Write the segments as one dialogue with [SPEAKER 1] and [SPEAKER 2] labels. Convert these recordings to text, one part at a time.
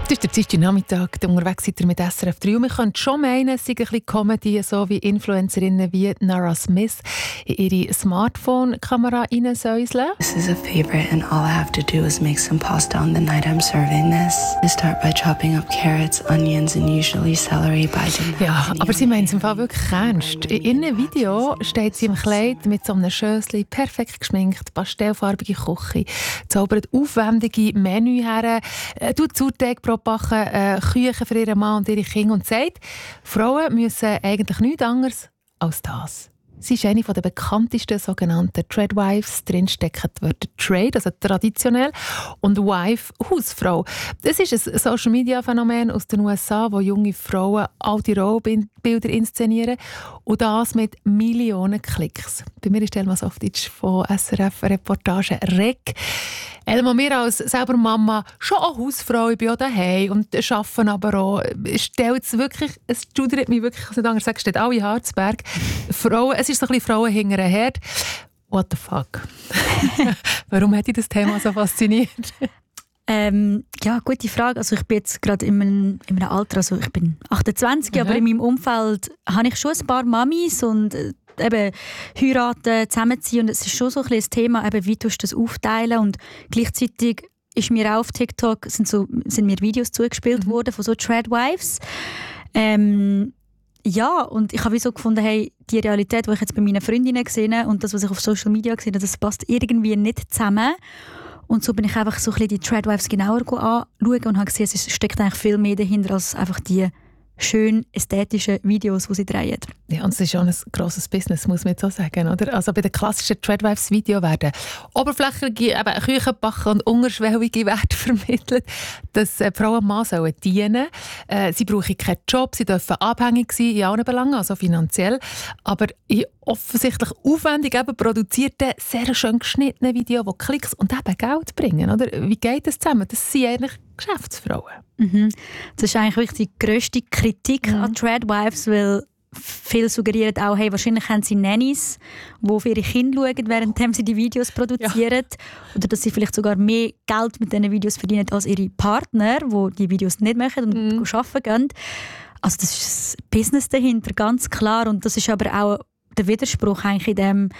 [SPEAKER 1] Das ist der Dienstag Nachmittag, unterwegs seid ihr mit SRF 3. Und wir können schon meinen, es sei ein bisschen Comedy, so wie Influencerinnen wie Nara Smith in ihre Smartphone-Kamera reinsäuseln.
[SPEAKER 2] This is a favorite and all I have to do is make some pasta on the night I'm serving this. I start by chopping up carrots, onions and usually celery by the
[SPEAKER 1] Ja, aber sie meint es im Fall wirklich ernst. In ihrem Video steht sie im Kleid mit so einem Schößli, perfekt geschminkt, pastellfarbige Küche, zaubert aufwendige Menü her, tut Sauerteig backen, Küchen für ihren Mann und ihre Kinder und sagt, Frauen müssen eigentlich nichts anderes als das. Sie ist eine der bekanntesten sogenannten Tradwives. Drin stecken die Wörter Trade, also traditionell, und Wife, Hausfrau. Das ist ein Social-Media-Phänomen aus den USA, wo junge Frauen alte Rollenbilder inszenieren und das mit Millionen Klicks. Bei mir ist Elma Softic von SRF-Reportage REC. Elma, mir als selber Mama, schon auch Hausfrau, ich bin auch daheim und arbeite aber auch. Es studert mich wirklich, nicht anders sagen, steht alle Harzberg. Frauen, es ist so ein bisschen Frauen hinter einem Herd. What the fuck? Warum hat dich das Thema so fasziniert?
[SPEAKER 3] Ja, gute Frage. Also ich bin jetzt gerade in einem Alter, also ich bin 28, aber in meinem Umfeld habe ich schon ein paar Mamis und eben heiraten, zusammenziehen, und es ist schon so ein bisschen das Thema, eben, wie tust du das aufteilen, und gleichzeitig ist mir auch auf TikTok sind mir Videos zugespielt worden von so Tradwives. Ja, und ich habe wie so gefunden, hey, die Realität, die ich jetzt bei meinen Freundinnen gesehen habe und das, was ich auf Social Media gesehen habe, das passt irgendwie nicht zusammen. Und so bin ich einfach so ein bisschen die Tradwives genauer anschauen und habe gesehen, es steckt eigentlich viel mehr dahinter als einfach die schön ästhetischen Videos, die sie drehen.
[SPEAKER 1] Ja, und es ist schon ein grosses Business, muss man jetzt auch sagen, oder? Also bei den klassischen Tradwives-Videos werden oberflächliche Küchen backen und unterschwellige Werte vermittelt, dass Frauen und Mann sollen dienen. Sie brauchen keinen Job, sie dürfen abhängig sein in allen Belangen, also finanziell, aber in offensichtlich aufwendig eben produzierten, sehr schön geschnittenen Videos, die Klicks und eben Geld bringen, oder? Wie geht das zusammen? Das sind eigentlich Geschäftsfrauen.
[SPEAKER 3] Mhm. Das ist eigentlich wirklich die grösste Kritik an Tradwives, weil viele suggerieren auch, hey, wahrscheinlich haben sie Nannies, die für ihre Kinder schauen, während sie die Videos produzieren. Ja. Oder dass sie vielleicht sogar mehr Geld mit diesen Videos verdienen als ihre Partner, die die Videos nicht machen und arbeiten gehen. Also das ist das Business dahinter, ganz klar. Und das ist aber auch der Widerspruch eigentlich in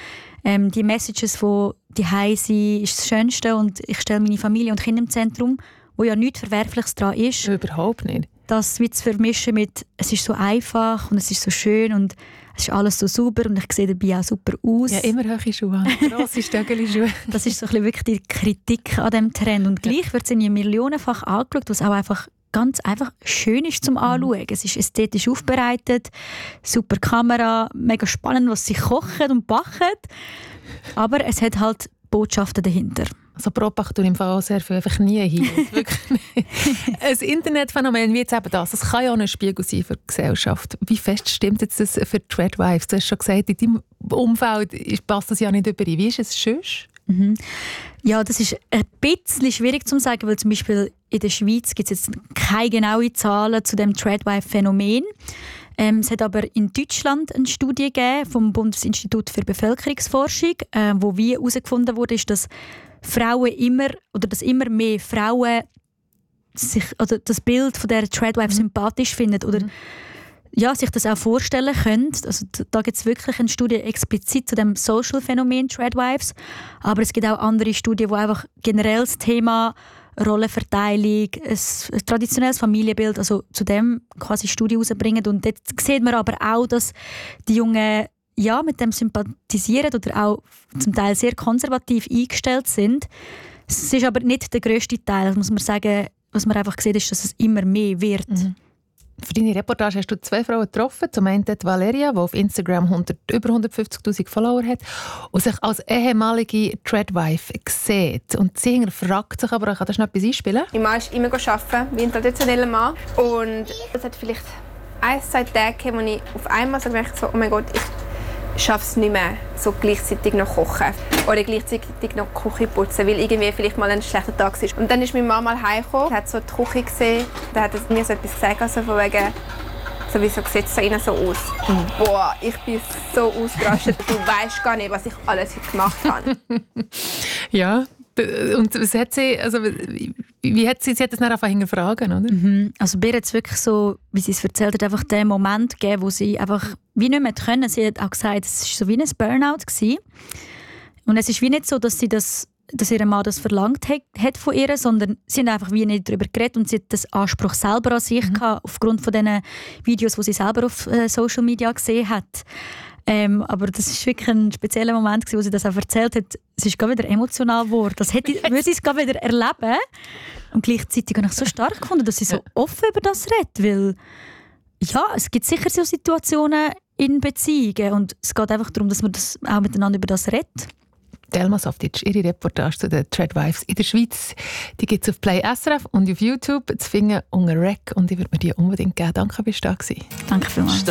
[SPEAKER 3] dem, die Messages von «Die Heise ist das Schönste» und «Ich stelle meine Familie und Kinder im Zentrum», wo ja nichts Verwerfliches daran ist.
[SPEAKER 1] Überhaupt nicht.
[SPEAKER 3] Das zu vermischen mit «Es ist so einfach und es ist so schön und es ist alles so super und ich sehe dabei auch super aus».
[SPEAKER 1] Ja, immer hohe Schuhe, grosse Stöckeli-Schuhe.
[SPEAKER 3] Das ist so ein bisschen wirklich die Kritik an diesem Trend. Und gleich wird es in millionenfach angeschaut, was auch einfach ganz einfach schön ist zum Anschauen. Es ist ästhetisch aufbereitet, super Kamera, mega spannend, was sie kochen und backen. Aber es hat halt Botschaften dahinter.
[SPEAKER 1] Also Propaganda im Fall sehr viel einfach nie hin. Wirklich ein Internetphänomen wie jetzt eben das kann ja auch ein Spiegel sein für die Gesellschaft. Wie fest stimmt jetzt das für die Tradwives? Du hast schon gesagt, in deinem Umfeld passt das ja nicht überein. Wie ist es sonst?
[SPEAKER 3] Mhm. Ja, das ist ein bisschen schwierig zu sagen, weil zum Beispiel in der Schweiz gibt es jetzt keine genauen Zahlen zu dem Tradwife-Phänomen. Es hat aber in Deutschland eine Studie gegeben vom Bundesinstitut für Bevölkerungsforschung, wo wie herausgefunden wurde, ist, dass immer mehr Frauen sich oder das Bild von der Tradwife sympathisch finden oder ja, sich das auch vorstellen können. Also, da gibt es wirklich eine Studie explizit zu dem Social-Phänomen Tradwives, aber es gibt auch andere Studien, wo einfach generell das Thema Rollenverteilung, ein traditionelles Familienbild, also zu dem quasi Studien herausbringen. Und dort sieht man aber auch, dass die Jungen mit dem sympathisieren oder auch zum Teil sehr konservativ eingestellt sind. Es ist aber nicht der grösste Teil, muss man sagen. Was man einfach sieht, ist, dass es immer mehr wird.
[SPEAKER 1] Mhm. Für deine Reportage hast du 2 Frauen getroffen. Zum einen die Valeria, die auf Instagram über 150'000 Follower hat und sich als ehemalige Tradwife sieht. Und sie fragt sich aber, kann das noch etwas einspielen?
[SPEAKER 4] Mein Mann ist immer arbeiten, wie ein traditioneller Mann. Und es hat vielleicht 1-2 Tage gegeben, wo ich auf einmal so gemerkt habe, oh mein Gott, ich schaffe es nicht mehr, so gleichzeitig noch kochen oder gleichzeitig noch die Küche putzen, weil irgendwie vielleicht mal ein schlechter Tag war. Und dann ist meine Mama mal heimgekommen, hat so die Küche gesehen, da hat er mir so etwas gesagt, also von wegen, sowieso sieht es so innen so aus. Boah, ich bin so ausgerastet, du weißt gar nicht, was ich alles heute gemacht habe.
[SPEAKER 1] Ja, Und was hat sie, also wie hat sie hat das dann angefangen zu hinterfragen, oder?
[SPEAKER 3] Also bei ihr hat es wirklich so, wie sie es erzählt hat, einfach den Moment gegeben, wo sie einfach wie nicht mehr können. Sie hat auch gesagt, es war so wie ein Burnout gewesen. Und es ist wie nicht so, dass ihr Mann das verlangt hat von ihr, sondern sie haben einfach wie nicht darüber geredet und sie hat das Anspruch selber an sich gehabt, aufgrund von den Videos, die sie selber auf Social Media gesehen hat. Aber das war wirklich ein spezieller Moment, wo sie das auch erzählt hat. Es ist gerade wieder emotional geworden. Das würde sie es gerade wieder erleben. Und gleichzeitig habe ich so stark gefunden, dass sie so offen über das redet. Weil ja, es gibt sicher so Situationen in Beziehungen und es geht einfach darum, dass man das auch miteinander über das redet.
[SPEAKER 1] Elma Saftic, ihre Reportage zu den Tradwives in der Schweiz, die gibt es auf Play SRF und auf YouTube zu finden unter REC und ich würde mir die unbedingt geben. Danke, bist du da gewesen.
[SPEAKER 3] Danke vielmals.